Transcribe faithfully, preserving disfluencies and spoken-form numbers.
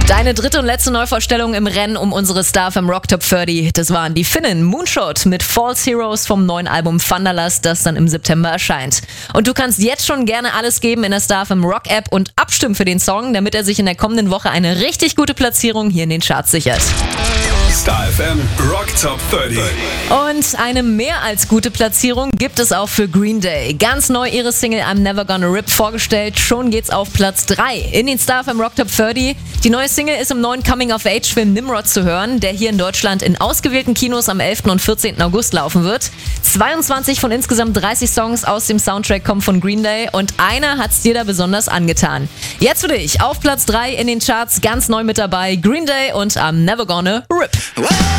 Deine dritte und letzte Neuvorstellung im Rennen um unsere Star F M Rock Top dreißig. Das waren die Finnen Moonshot mit False Heroes vom neuen Album Thunderlust, das dann im September erscheint. Und du kannst jetzt schon gerne alles geben in der Star F M Rock App und abstimmen für den Song, damit er sich in der kommenden Woche eine richtig gute Platzierung hier in den Charts sichert. Star F M Rock Top dreißig. Und eine mehr als gute Platzierung gibt es auch für Green Day. Ganz neu ihre Single I'm Never Gonna Rip vorgestellt. Schon geht's auf Platz drei in den Star F M Rock Top dreißig. Die neue Single ist im neuen Coming-of-Age-Film Nimrod zu hören, der hier in Deutschland in ausgewählten Kinos am elften und vierzehnten August laufen wird. zweiundzwanzig von insgesamt dreißig Songs aus dem Soundtrack kommen von Green Day und einer hat's dir da besonders angetan. Jetzt für dich auf Platz drei in den Charts, ganz neu mit dabei, Green Day und I'm Never Gonna Rip.